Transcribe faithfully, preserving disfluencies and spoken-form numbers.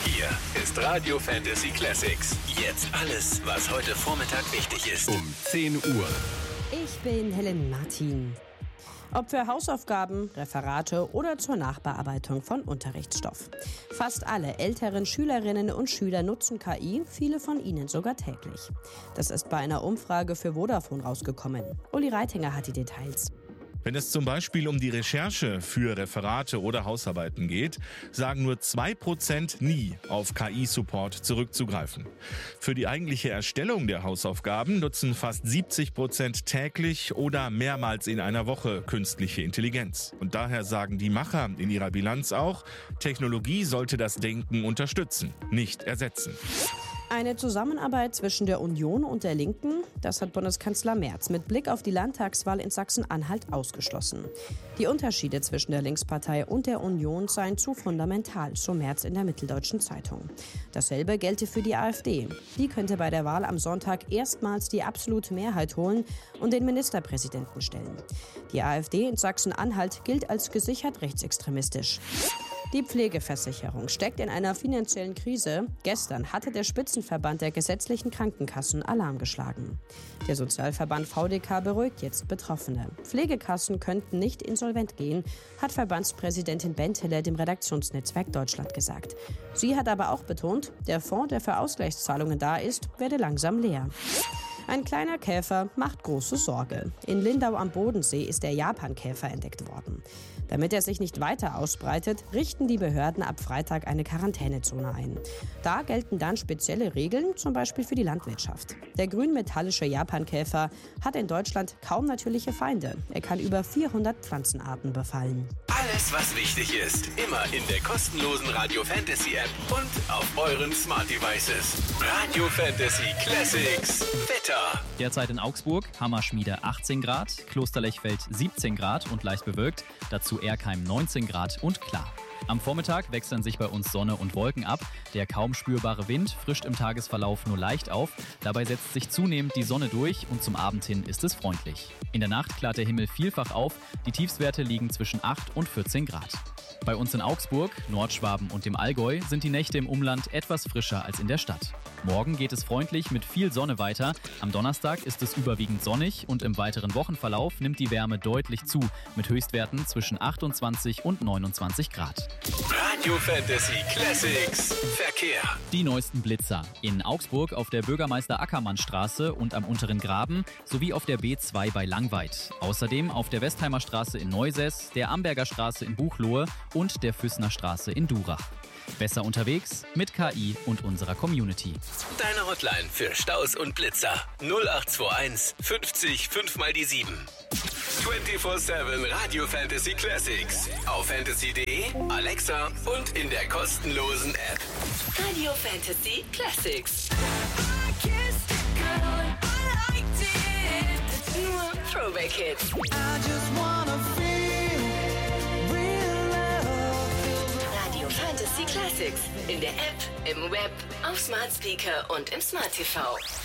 Hier ist Radio Fantasy Classics. Jetzt alles, was heute Vormittag wichtig ist. Um zehn Uhr. Ich bin Helen Martin. Ob für Hausaufgaben, Referate oder zur Nachbearbeitung von Unterrichtsstoff. Fast alle älteren Schülerinnen und Schüler nutzen K I, viele von ihnen sogar täglich. Das ist bei einer Umfrage für Vodafone rausgekommen. Uli Reitinger hat die Details. Wenn es zum Beispiel um die Recherche für Referate oder Hausarbeiten geht, sagen nur zwei Prozent nie auf K I-Support zurückzugreifen. Für die eigentliche Erstellung der Hausaufgaben nutzen fast siebzig Prozent täglich oder mehrmals in einer Woche künstliche Intelligenz. Und daher sagen die Macher in ihrer Bilanz auch, Technologie sollte das Denken unterstützen, nicht ersetzen. Eine Zusammenarbeit zwischen der Union und der Linken, das hat Bundeskanzler Merz mit Blick auf die Landtagswahl in Sachsen-Anhalt ausgeschlossen. Die Unterschiede zwischen der Linkspartei und der Union seien zu fundamental, so Merz in der Mitteldeutschen Zeitung. Dasselbe gelte für die AfD. Die könnte bei der Wahl am Sonntag erstmals die absolute Mehrheit holen und den Ministerpräsidenten stellen. Die AfD in Sachsen-Anhalt gilt als gesichert rechtsextremistisch. Die Pflegeversicherung steckt in einer finanziellen Krise. Gestern hatte der Spitzenverband der gesetzlichen Krankenkassen Alarm geschlagen. Der Sozialverband V D K beruhigt jetzt Betroffene. Pflegekassen könnten nicht insolvent gehen, hat Verbandspräsidentin Bentele dem Redaktionsnetzwerk Deutschland gesagt. Sie hat aber auch betont, der Fonds, der für Ausgleichszahlungen da ist, werde langsam leer. Ein kleiner Käfer macht große Sorge. In Lindau am Bodensee ist der Japankäfer entdeckt worden. Damit er sich nicht weiter ausbreitet, richten die Behörden ab Freitag eine Quarantänezone ein. Da gelten dann spezielle Regeln, zum Beispiel für die Landwirtschaft. Der grünmetallische Japankäfer hat in Deutschland kaum natürliche Feinde. Er kann über vierhundert Pflanzenarten befallen. Alles, was wichtig ist, immer in der kostenlosen Radio Fantasy App und auf euren Smart Devices. Radio Fantasy Classics. Wetter. Derzeit in Augsburg, Hammerschmiede achtzehn Grad, Klosterlechfeld siebzehn Grad und leicht bewölkt, dazu Erkheim neunzehn Grad und klar. Am Vormittag wechseln sich bei uns Sonne und Wolken ab. Der kaum spürbare Wind frischt im Tagesverlauf nur leicht auf. Dabei setzt sich zunehmend die Sonne durch und zum Abend hin ist es freundlich. In der Nacht klart der Himmel vielfach auf. Die Tiefstwerte liegen zwischen acht und vierzehn Grad. Bei uns in Augsburg, Nordschwaben und dem Allgäu sind die Nächte im Umland etwas frischer als in der Stadt. Morgen geht es freundlich mit viel Sonne weiter. Am Donnerstag ist es überwiegend sonnig und im weiteren Wochenverlauf nimmt die Wärme deutlich zu, mit Höchstwerten zwischen achtundzwanzig und neunundzwanzig Grad. Radio Fantasy Classics. Verkehr. Die neuesten Blitzer. In Augsburg auf der Bürgermeister-Ackermann-Straße und am Unteren Graben sowie auf der B zwei bei Langweid. Außerdem auf der Westheimer Straße in Neusäß, der Amberger Straße in Buchloe und der Füssner Straße in Durach. Besser unterwegs mit K I und unserer Community. Deine Hotline für Staus und Blitzer. null acht zwei eins fünfzig fünf mal die sieben. vierundzwanzig sieben Radio Fantasy Classics. Auf fantasy punkt de, Alexa und in der kostenlosen App. Radio Fantasy Classics. Nur Throwback Hits. Radio Fantasy Classics. In der App, im Web, auf Smart Speaker und im Smart T V.